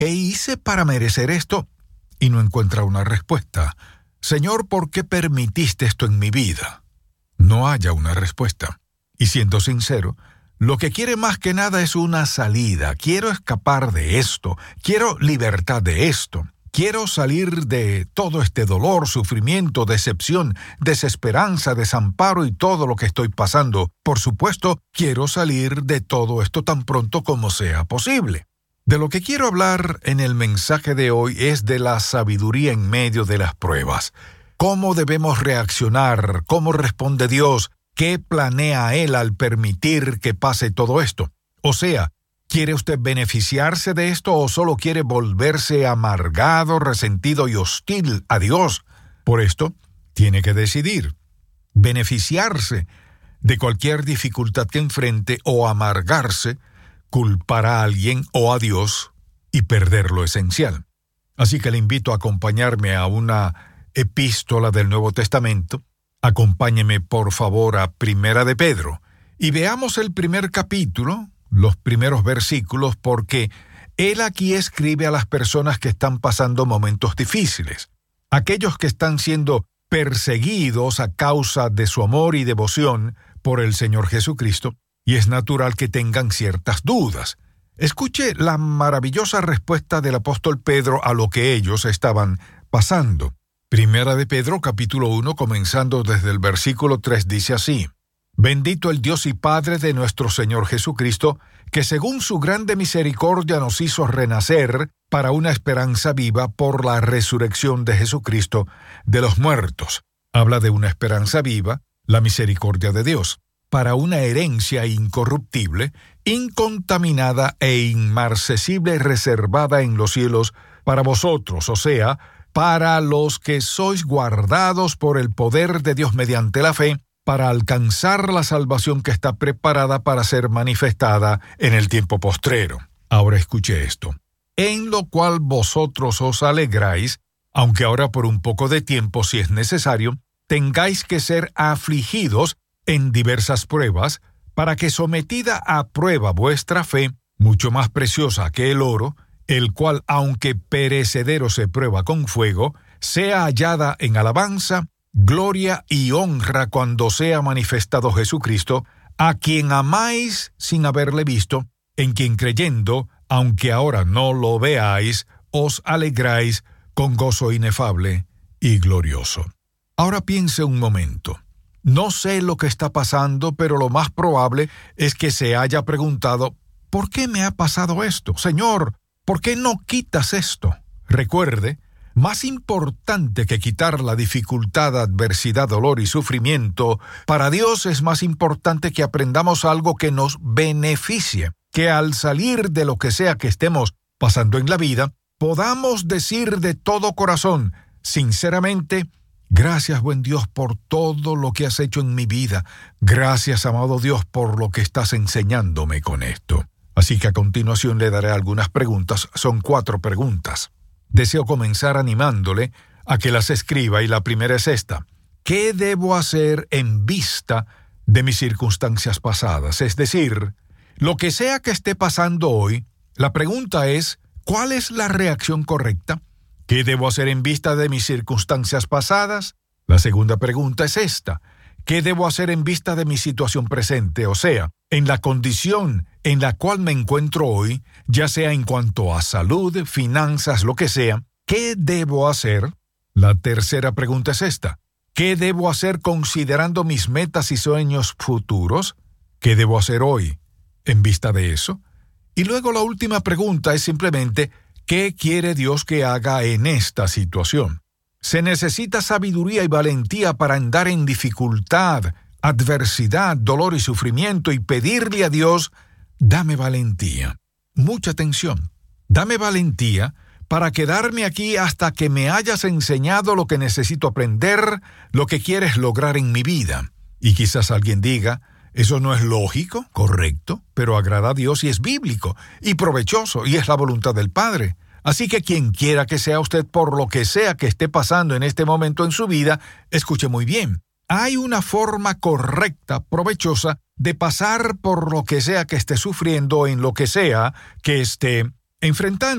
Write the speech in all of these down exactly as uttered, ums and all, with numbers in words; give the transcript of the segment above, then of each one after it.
¿qué hice para merecer esto? Y no encuentra una respuesta. Señor, ¿por qué permitiste esto en mi vida? No haya una respuesta. Y siendo sincero, lo que quiere más que nada es una salida. Quiero escapar de esto. Quiero libertad de esto. Quiero salir de todo este dolor, sufrimiento, decepción, desesperanza, desamparo y todo lo que estoy pasando. Por supuesto, quiero salir de todo esto tan pronto como sea posible. De lo que quiero hablar en el mensaje de hoy es de la sabiduría en medio de las pruebas. ¿Cómo debemos reaccionar? ¿Cómo responde Dios? ¿Qué planea Él al permitir que pase todo esto? O sea, ¿quiere usted beneficiarse de esto o solo quiere volverse amargado, resentido y hostil a Dios? Por esto, tiene que decidir. Beneficiarse de cualquier dificultad que enfrente o amargarse, culpar a alguien o a Dios y perder lo esencial. Así que le invito a acompañarme a una epístola del Nuevo Testamento. Acompáñeme por favor a Primera de Pedro y veamos el primer capítulo, los primeros versículos, porque él aquí escribe a las personas que están pasando momentos difíciles, aquellos que están siendo perseguidos a causa de su amor y devoción por el Señor Jesucristo, y es natural que tengan ciertas dudas. Escuche la maravillosa respuesta del apóstol Pedro a lo que ellos estaban pasando. Primera de Pedro, capítulo uno, comenzando desde el versículo tres, dice así: Bendito el Dios y Padre de nuestro Señor Jesucristo, que según su grande misericordia nos hizo renacer para una esperanza viva por la resurrección de Jesucristo de los muertos. Habla de una esperanza viva, la misericordia de Dios, para una herencia incorruptible, incontaminada e inmarcesible, reservada en los cielos para vosotros, o sea, para los que sois guardados por el poder de Dios mediante la fe, para alcanzar la salvación que está preparada para ser manifestada en el tiempo postrero. Ahora escuche esto. En lo cual vosotros os alegráis, aunque ahora por un poco de tiempo, si es necesario, tengáis que ser afligidos en diversas pruebas, para que sometida a prueba vuestra fe, mucho más preciosa que el oro, el cual, aunque perecedero se prueba con fuego, sea hallada en alabanza, gloria y honra cuando sea manifestado Jesucristo, a quien amáis sin haberle visto, en quien creyendo, aunque ahora no lo veáis, os alegráis con gozo inefable y glorioso. Ahora piense un momento. No sé lo que está pasando, pero lo más probable es que se haya preguntado, ¿por qué me ha pasado esto? Señor, ¿por qué no quitas esto? Recuerde, más importante que quitar la dificultad, adversidad, dolor y sufrimiento, para Dios es más importante que aprendamos algo que nos beneficie, que al salir de lo que sea que estemos pasando en la vida, podamos decir de todo corazón, sinceramente, gracias, buen Dios, por todo lo que has hecho en mi vida. Gracias, amado Dios, por lo que estás enseñándome con esto. Así que a continuación le daré algunas preguntas. Son cuatro preguntas. Deseo comenzar animándole a que las escriba y la primera es esta. ¿Qué debo hacer en vista de mis circunstancias pasadas? Es decir, lo que sea que esté pasando hoy, la pregunta es, ¿cuál es la reacción correcta? ¿Qué debo hacer en vista de mis circunstancias pasadas? La segunda pregunta es esta. ¿Qué debo hacer en vista de mi situación presente? O sea, en la condición en la cual me encuentro hoy, ya sea en cuanto a salud, finanzas, lo que sea, ¿qué debo hacer? La tercera pregunta es esta. ¿Qué debo hacer considerando mis metas y sueños futuros? ¿Qué debo hacer hoy en vista de eso? Y luego la última pregunta es simplemente, ¿qué quiere Dios que haga en esta situación? Se necesita sabiduría y valentía para andar en dificultad, adversidad, dolor y sufrimiento y pedirle a Dios, dame valentía. Mucha atención. Dame valentía para quedarme aquí hasta que me hayas enseñado lo que necesito aprender, lo que quieres lograr en mi vida. Y quizás alguien diga, eso no es lógico, correcto, pero agrada a Dios y es bíblico y provechoso y es la voluntad del Padre. Así que quien quiera que sea usted por lo que sea que esté pasando en este momento en su vida, escuche muy bien. Hay una forma correcta, provechosa, de pasar por lo que sea que esté sufriendo en lo que sea que esté enfrentando.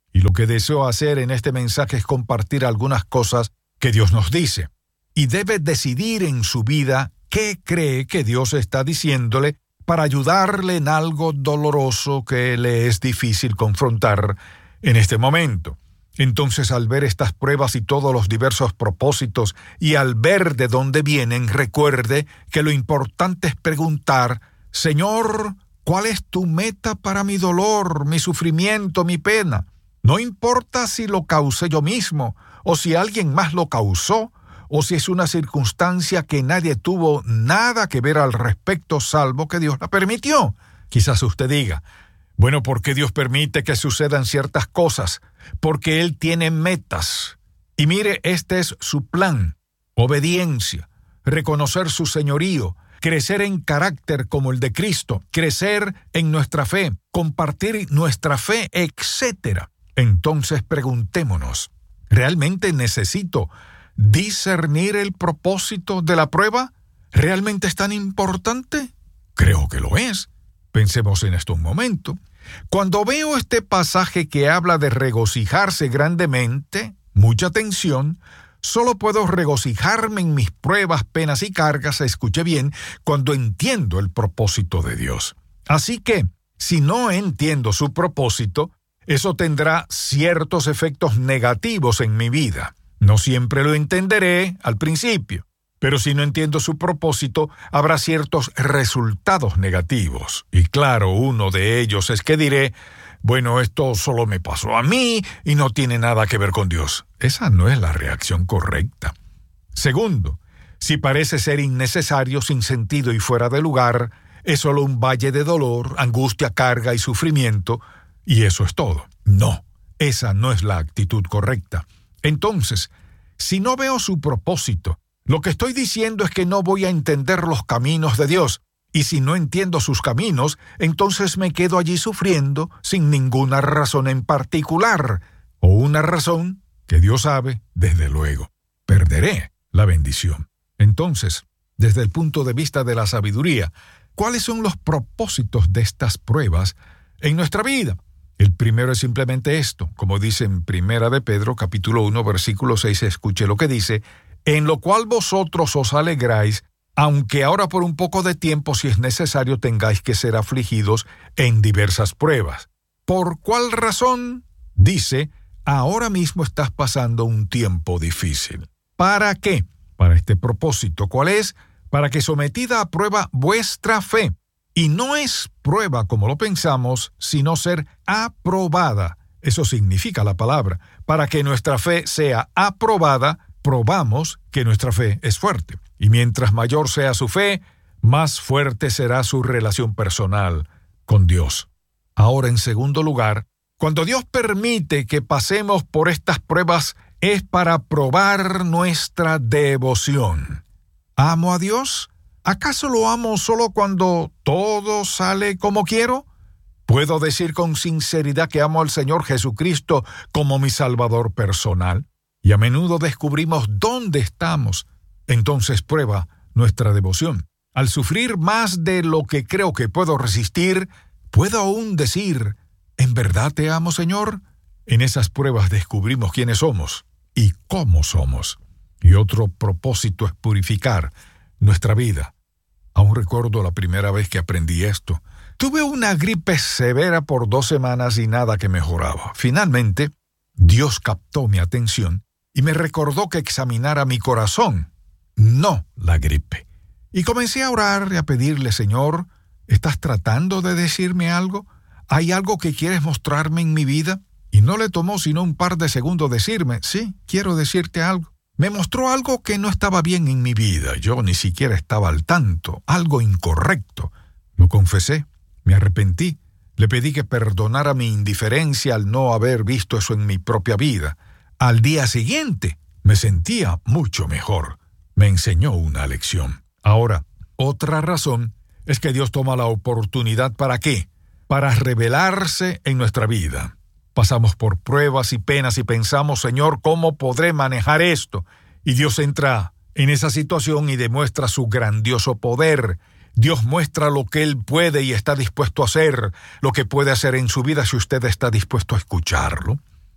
Y lo que deseo hacer en este mensaje es compartir algunas cosas que Dios nos dice. Y debe decidir en su vida qué cree que Dios está diciéndole para ayudarle en algo doloroso que le es difícil confrontar en este momento. Entonces, al ver estas pruebas y todos los diversos propósitos, y al ver de dónde vienen, recuerde que lo importante es preguntar: Señor, ¿cuál es tu meta para mi dolor, mi sufrimiento, mi pena? No importa si lo causé yo mismo, o si alguien más lo causó, o si es una circunstancia que nadie tuvo nada que ver al respecto, salvo que Dios la permitió. Quizás usted diga: bueno, ¿por qué Dios permite que sucedan ciertas cosas? Porque Él tiene metas. Y mire, este es su plan: obediencia, reconocer su señorío, crecer en carácter como el de Cristo, crecer en nuestra fe, compartir nuestra fe, etcétera. Entonces preguntémonos: ¿realmente necesito discernir el propósito de la prueba? ¿Realmente es tan importante? Creo que lo es. Pensemos en esto un momento. Cuando veo este pasaje que habla de regocijarse grandemente, mucha atención, solo puedo regocijarme en mis pruebas, penas y cargas, escuche bien, cuando entiendo el propósito de Dios. Así que, si no entiendo su propósito, eso tendrá ciertos efectos negativos en mi vida. No siempre lo entenderé al principio, pero si no entiendo su propósito, habrá ciertos resultados negativos. Y claro, uno de ellos es que diré: bueno, esto solo me pasó a mí y no tiene nada que ver con Dios. Esa no es la reacción correcta. Segundo, si parece ser innecesario, sin sentido y fuera de lugar, es solo un valle de dolor, angustia, carga y sufrimiento, y eso es todo. No, esa no es la actitud correcta. Entonces, si no veo su propósito, lo que estoy diciendo es que no voy a entender los caminos de Dios. Y si no entiendo sus caminos, entonces me quedo allí sufriendo sin ninguna razón en particular, o una razón que Dios sabe, desde luego. Perderé la bendición. Entonces, desde el punto de vista de la sabiduría, ¿cuáles son los propósitos de estas pruebas en nuestra vida? El primero es simplemente esto, como dice en Primera de Pedro, capítulo uno, versículo seis, escuche lo que dice: en lo cual vosotros os alegráis, aunque ahora por un poco de tiempo, si es necesario, tengáis que ser afligidos en diversas pruebas. ¿Por cuál razón? Dice: ahora mismo estás pasando un tiempo difícil. ¿Para qué? Para este propósito. ¿Cuál es? Para que sometida a prueba vuestra fe. Y no es prueba como lo pensamos, sino ser aprobada. Eso significa la palabra. Para que nuestra fe sea aprobada, probamos que nuestra fe es fuerte. Y mientras mayor sea su fe, más fuerte será su relación personal con Dios. Ahora, en segundo lugar, cuando Dios permite que pasemos por estas pruebas, es para probar nuestra devoción. ¿Amo a Dios? ¿Acaso lo amo solo cuando todo sale como quiero? ¿Puedo decir con sinceridad que amo al Señor Jesucristo como mi Salvador personal? Y a menudo descubrimos dónde estamos. Entonces prueba nuestra devoción. Al sufrir más de lo que creo que puedo resistir, puedo aún decir: ¿en verdad te amo, Señor? En esas pruebas descubrimos quiénes somos y cómo somos. Y otro propósito es purificar nuestra vida. Aún recuerdo la primera vez que aprendí esto. Tuve una gripe severa por dos semanas y nada que mejoraba. Finalmente, Dios captó mi atención y me recordó que examinara mi corazón, no la gripe. Y comencé a orar y a pedirle: Señor, ¿estás tratando de decirme algo? ¿Hay algo que quieres mostrarme en mi vida? Y no le tomó sino un par de segundos decirme: sí, quiero decirte algo. Me mostró algo que no estaba bien en mi vida. Yo ni siquiera estaba al tanto, algo incorrecto. Lo confesé, me arrepentí. Le pedí que perdonara mi indiferencia al no haber visto eso en mi propia vida. Al día siguiente me sentía mucho mejor. Me enseñó una lección. Ahora, otra razón es que Dios toma la oportunidad ¿para qué? Para revelarse en nuestra vida. Pasamos por pruebas y penas y pensamos: Señor, ¿cómo podré manejar esto? Y Dios entra en esa situación y demuestra su grandioso poder. Dios muestra lo que Él puede y está dispuesto a hacer, lo que puede hacer en su vida si usted está dispuesto a escucharlo.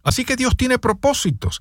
Así que Dios tiene propósitos.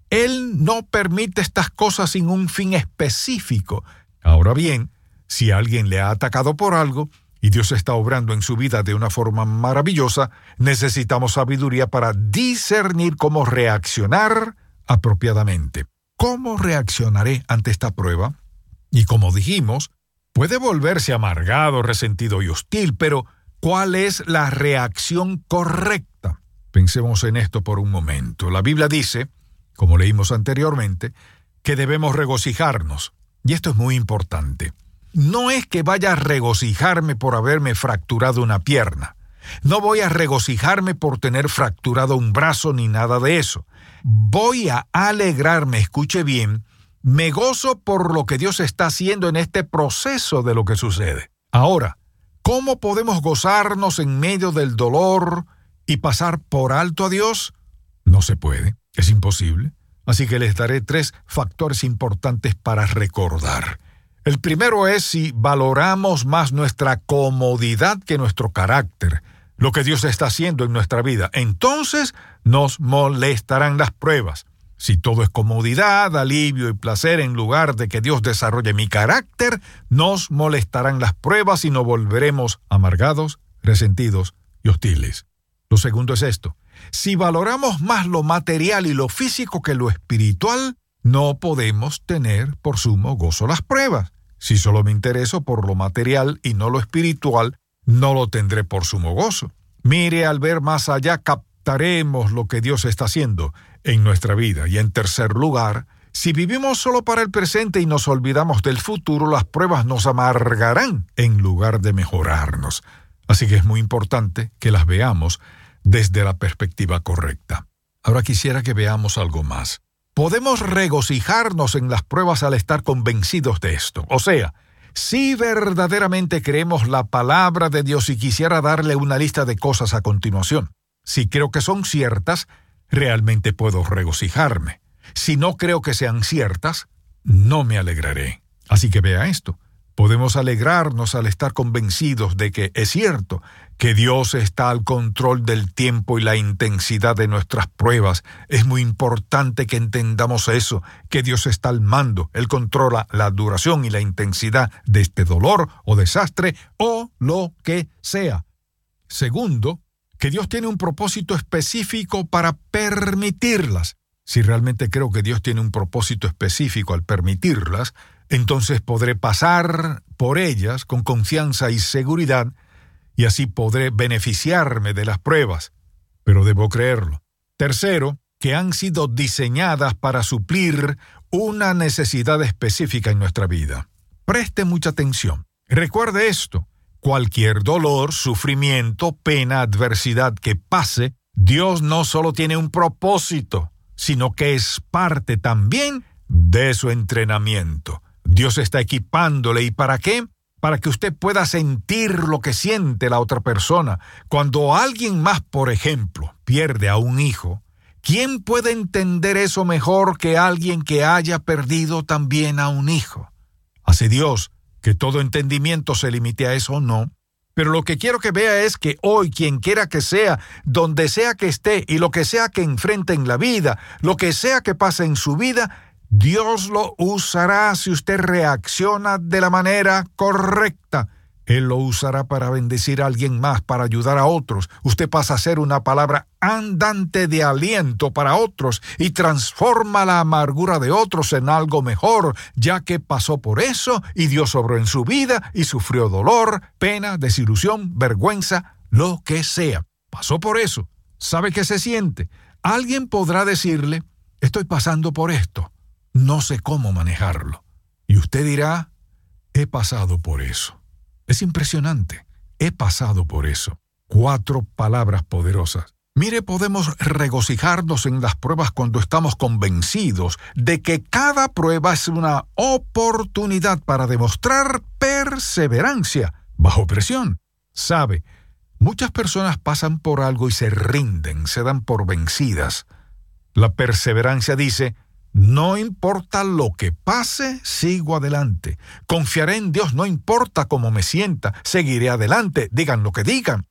Él no permite estas cosas sin un fin específico. Ahora bien, si alguien le ha atacado por algo y Dios está obrando en su vida de una forma maravillosa, necesitamos sabiduría para discernir cómo reaccionar apropiadamente. ¿Cómo reaccionaré ante esta prueba? Y como dijimos, puede volverse amargado, resentido y hostil, pero ¿cuál es la reacción correcta? Pensemos en esto por un momento. La Biblia dice, como leímos anteriormente, que debemos regocijarnos. Y esto es muy importante. No es que vaya a regocijarme por haberme fracturado una pierna. No voy a regocijarme por tener fracturado un brazo ni nada de eso. Voy a alegrarme, escuche bien, me gozo por lo que Dios está haciendo en este proceso de lo que sucede. Ahora, ¿cómo podemos gozarnos en medio del dolor y pasar por alto a Dios? No se puede, es imposible. Así que les daré tres factores importantes para recordar. El primero es si valoramos más nuestra comodidad que nuestro carácter, lo que Dios está haciendo en nuestra vida. Entonces nos molestarán las pruebas. Si todo es comodidad, alivio y placer en lugar de que Dios desarrolle mi carácter, nos molestarán las pruebas y nos volveremos amargados, resentidos y hostiles. Lo segundo es esto. Si valoramos más lo material y lo físico que lo espiritual, no podemos tener por sumo gozo las pruebas. Si solo me intereso por lo material y no lo espiritual, no lo tendré por sumo gozo. Mire, al ver más allá, captaremos lo que Dios está haciendo en nuestra vida. Y en tercer lugar, si vivimos solo para el presente y nos olvidamos del futuro, las pruebas nos amargarán en lugar de mejorarnos. Así que es muy importante que las veamos desde la perspectiva correcta. Ahora quisiera que veamos algo más. Podemos regocijarnos en las pruebas al estar convencidos de esto. O sea, si verdaderamente creemos la palabra de Dios, y quisiera darle una lista de cosas a continuación. Si creo que son ciertas, realmente puedo regocijarme. Si no creo que sean ciertas, no me alegraré. Así que vea esto. Podemos alegrarnos al estar convencidos de que es cierto que Dios está al control del tiempo y la intensidad de nuestras pruebas. Es muy importante que entendamos eso, que Dios está al mando. Él controla la duración y la intensidad de este dolor o desastre o lo que sea. Segundo, que Dios tiene un propósito específico para permitirlas. Si realmente creo que Dios tiene un propósito específico al permitirlas, entonces podré pasar por ellas con confianza y seguridad, y así podré beneficiarme de las pruebas. Pero debo creerlo. Tercero, que han sido diseñadas para suplir una necesidad específica en nuestra vida. Preste mucha atención. Recuerde esto. Cualquier dolor, sufrimiento, pena, adversidad que pase, Dios no solo tiene un propósito, sino que es parte también de su entrenamiento. Dios está equipándole. ¿Y para qué? Para que usted pueda sentir lo que siente la otra persona. Cuando alguien más, por ejemplo, pierde a un hijo, ¿quién puede entender eso mejor que alguien que haya perdido también a un hijo? ¿Hace Dios que todo entendimiento se limite a eso? No. Pero lo que quiero que vea es que hoy, quien quiera que sea, donde sea que esté y lo que sea que enfrente en la vida, lo que sea que pase en su vida, Dios lo usará si usted reacciona de la manera correcta. Él lo usará para bendecir a alguien más, para ayudar a otros. Usted pasa a ser una palabra andante de aliento para otros y transforma la amargura de otros en algo mejor, ya que pasó por eso y Dios obró en su vida y sufrió dolor, pena, desilusión, vergüenza, lo que sea. Pasó por eso. ¿Sabe qué se siente? Alguien podrá decirle, estoy pasando por esto. No sé cómo manejarlo. Y usted dirá, he pasado por eso. Es impresionante. He pasado por eso. Cuatro palabras poderosas. Mire, podemos regocijarnos en las pruebas cuando estamos convencidos de que cada prueba es una oportunidad para demostrar perseverancia bajo presión. Sabe, muchas personas pasan por algo y se rinden, se dan por vencidas. La perseverancia dice, no importa lo que pase, sigo adelante. Confiaré en Dios, no importa cómo me sienta, seguiré adelante, digan lo que digan.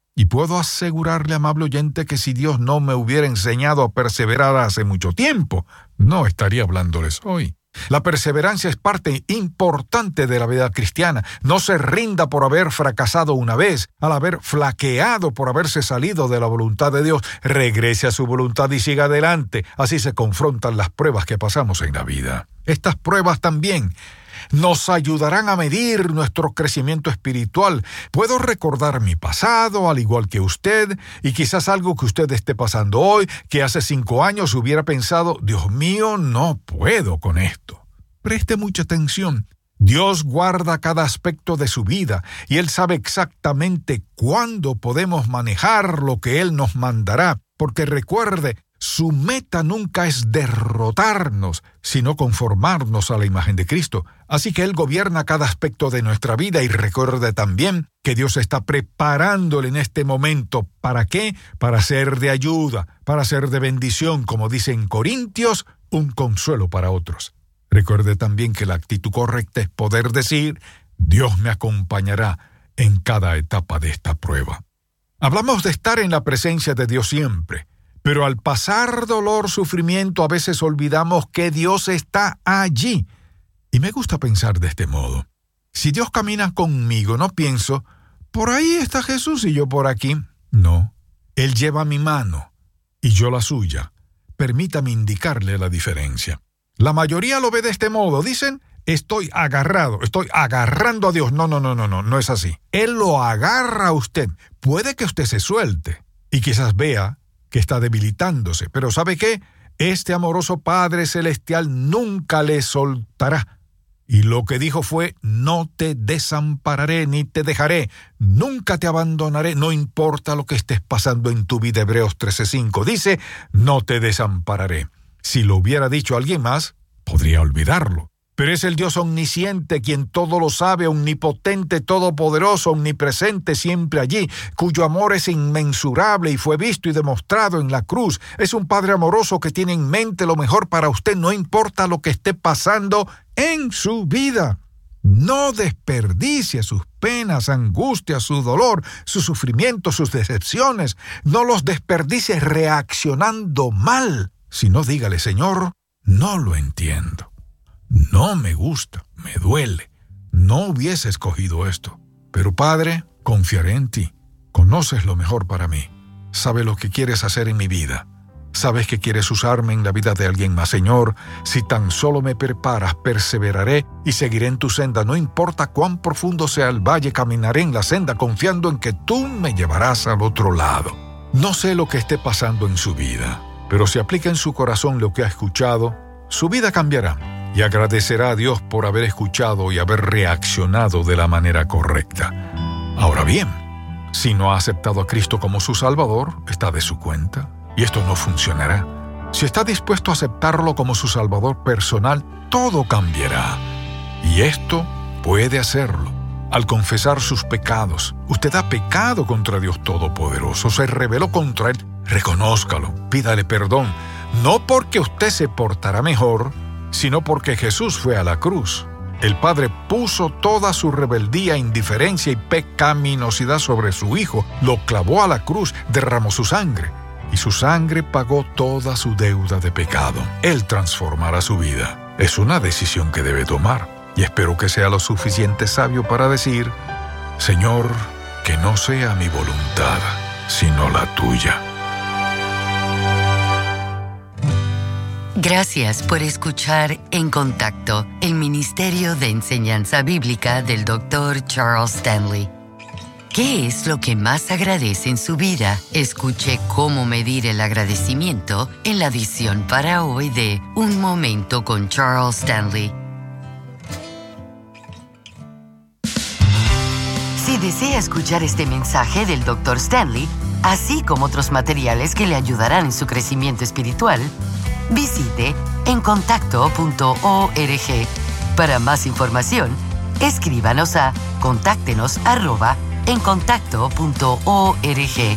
Y puedo asegurarle, amable oyente, que si Dios no me hubiera enseñado a perseverar hace mucho tiempo, no estaría hablándoles hoy. La perseverancia es parte importante de la vida cristiana. No se rinda por haber fracasado una vez, al haber flaqueado por haberse salido de la voluntad de Dios. Regrese a su voluntad y siga adelante. Así se confrontan las pruebas que pasamos en la vida. Estas pruebas también nos ayudarán a medir nuestro crecimiento espiritual. Puedo recordar mi pasado, al igual que usted, y quizás algo que usted esté pasando hoy, que hace cinco años hubiera pensado, Dios mío, no puedo con esto. Preste mucha atención. Dios guarda cada aspecto de su vida, y Él sabe exactamente cuándo podemos manejar lo que Él nos mandará, porque recuerde, su meta nunca es derrotarnos, sino conformarnos a la imagen de Cristo. Así que Él gobierna cada aspecto de nuestra vida y recuerde también que Dios está preparándole en este momento. ¿Para qué? Para ser de ayuda, para ser de bendición, como dice en Corintios, un consuelo para otros. Recuerde también que la actitud correcta es poder decir, Dios me acompañará en cada etapa de esta prueba. Hablamos de estar en la presencia de Dios siempre. Pero al pasar dolor, sufrimiento, a veces olvidamos que Dios está allí. Y me gusta pensar de este modo. Si Dios camina conmigo, no pienso, por ahí está Jesús y yo por aquí. No, Él lleva mi mano y yo la suya. Permítame indicarle la diferencia. La mayoría lo ve de este modo. Dicen, estoy agarrado, estoy agarrando a Dios. No, no, no, no, no, no es así. Él lo agarra a usted. Puede que usted se suelte y quizás vea que está debilitándose. Pero ¿sabe qué? Este amoroso Padre Celestial nunca le soltará. Y lo que dijo fue, no te desampararé ni te dejaré. Nunca te abandonaré, no importa lo que estés pasando en tu vida. Hebreos trece cinco dice, no te desampararé. Si lo hubiera dicho alguien más, podría olvidarlo. Pero es el Dios omnisciente, quien todo lo sabe, omnipotente, todopoderoso, omnipresente, siempre allí, cuyo amor es inmensurable y fue visto y demostrado en la cruz. Es un Padre amoroso que tiene en mente lo mejor para usted, no importa lo que esté pasando en su vida. No desperdicie sus penas, angustias, su dolor, su sufrimiento, sus decepciones. No los desperdicie reaccionando mal. Sino dígale, Señor, no lo entiendo. No me gusta, me duele. No hubiese escogido esto. Pero Padre, confiaré en ti. Conoces lo mejor para mí. Sabes lo que quieres hacer en mi vida. Sabes que quieres usarme en la vida de alguien más. Señor, si tan solo me preparas, perseveraré y seguiré en tu senda. No importa cuán profundo sea el valle, caminaré en la senda confiando en que tú me llevarás al otro lado. No sé lo que esté pasando en su vida, pero si aplica en su corazón lo que ha escuchado, su vida cambiará. Y agradecerá a Dios por haber escuchado y haber reaccionado de la manera correcta. Ahora bien, si no ha aceptado a Cristo como su Salvador, está de su cuenta, y esto no funcionará. Si está dispuesto a aceptarlo como su Salvador personal, todo cambiará. Y esto puede hacerlo. Al confesar sus pecados, usted ha pecado contra Dios Todopoderoso, se rebeló contra Él, reconózcalo, pídale perdón, no porque usted se portará mejor, sino porque Jesús fue a la cruz. El Padre puso toda su rebeldía, indiferencia y pecaminosidad sobre su Hijo, lo clavó a la cruz, derramó su sangre, y su sangre pagó toda su deuda de pecado. Él transformará su vida. Es una decisión que debe tomar, y espero que sea lo suficiente sabio para decir, Señor, que no sea mi voluntad, sino la tuya. Gracias por escuchar En Contacto, el Ministerio de Enseñanza Bíblica del doctor Charles Stanley. ¿Qué es lo que más agradece en su vida? Escuche cómo medir el agradecimiento en la edición para hoy de Un Momento con Charles Stanley. Si desea escuchar este mensaje del doctor Stanley, así como otros materiales que le ayudarán en su crecimiento espiritual, visite en contacto punto org. Para más información, escríbanos a contáctenos arroba en contacto punto org.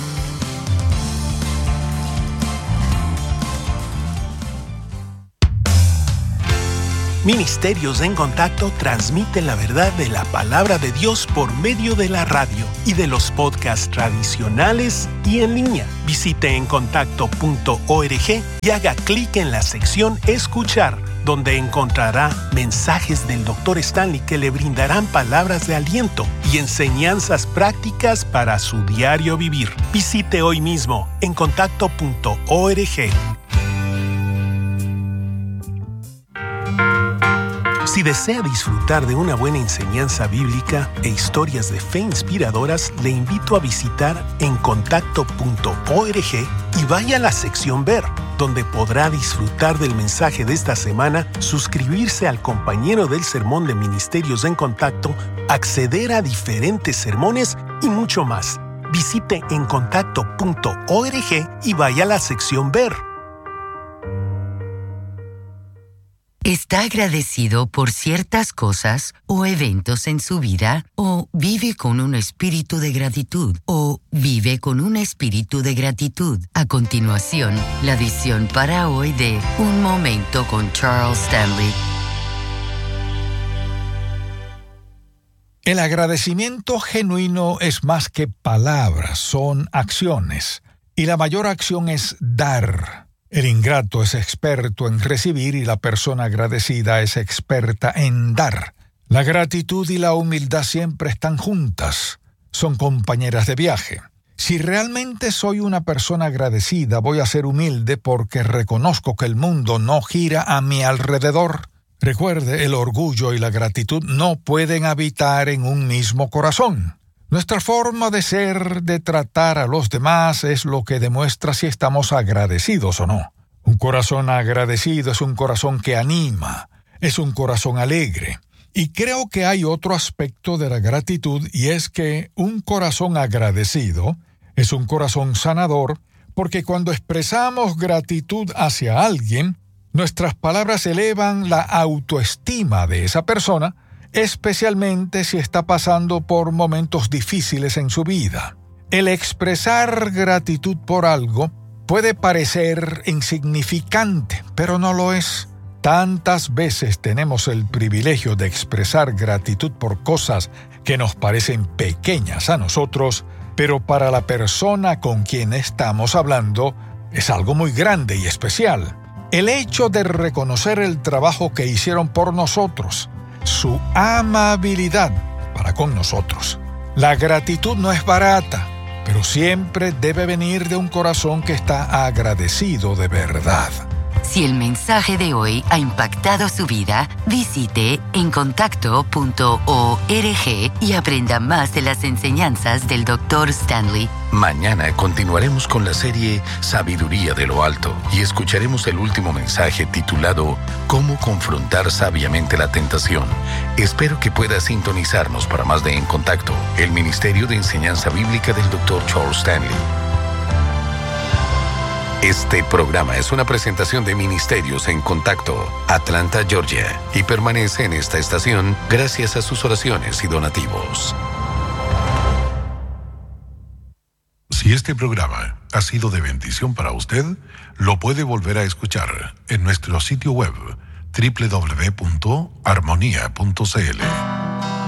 Ministerios en Contacto transmite la verdad de la palabra de Dios por medio de la radio y de los podcasts bíblicas tradicionales y en línea. Visite encontacto punto org y haga clic en la sección Escuchar, donde encontrará mensajes del doctor Stanley que le brindarán palabras de aliento y enseñanzas prácticas para su diario vivir. Visite hoy mismo encontacto punto org. Si desea disfrutar de una buena enseñanza bíblica e historias de fe inspiradoras, le invito a visitar encontacto punto org y vaya a la sección Ver, donde podrá disfrutar del mensaje de esta semana, suscribirse al compañero del sermón de Ministerios en Contacto, acceder a diferentes sermones y mucho más. Visite encontacto punto org y vaya a la sección Ver. ¿Está agradecido por ciertas cosas o eventos en su vida? ¿O vive con un espíritu de gratitud? ¿O vive con un espíritu de gratitud? A continuación, la edición para hoy de Un Momento con Charles Stanley. El agradecimiento genuino es más que palabras, son acciones. Y la mayor acción es dar. El ingrato es experto en recibir y la persona agradecida es experta en dar. La gratitud y la humildad siempre están juntas. Son compañeras de viaje. Si realmente soy una persona agradecida, voy a ser humilde porque reconozco que el mundo no gira a mi alrededor. Recuerde, el orgullo y la gratitud no pueden habitar en un mismo corazón. Nuestra forma de ser, de tratar a los demás, es lo que demuestra si estamos agradecidos o no. Un corazón agradecido es un corazón que anima, es un corazón alegre. Y creo que hay otro aspecto de la gratitud, y es que un corazón agradecido es un corazón sanador, porque cuando expresamos gratitud hacia alguien, nuestras palabras elevan la autoestima de esa persona, especialmente si está pasando por momentos difíciles en su vida. El expresar gratitud por algo puede parecer insignificante, pero no lo es. Tantas veces tenemos el privilegio de expresar gratitud por cosas que nos parecen pequeñas a nosotros, pero para la persona con quien estamos hablando es algo muy grande y especial. El hecho de reconocer el trabajo que hicieron por nosotros, su amabilidad para con nosotros. La gratitud no es barata, pero siempre debe venir de un corazón que está agradecido de verdad. Si el mensaje de hoy ha impactado su vida, visite encontacto punto org y aprenda más de las enseñanzas del doctor Stanley. Mañana continuaremos con la serie Sabiduría de lo Alto y escucharemos el último mensaje titulado Cómo confrontar sabiamente la tentación. Espero que pueda sintonizarnos para más de En Contacto, el Ministerio de Enseñanza Bíblica del doctor Charles Stanley. Este programa es una presentación de Ministerios en Contacto, Atlanta, Georgia, y permanece en esta estación gracias a sus oraciones y donativos. Si este programa ha sido de bendición para usted, lo puede volver a escuchar en nuestro sitio web doble u doble u doble u punto armonía punto c l.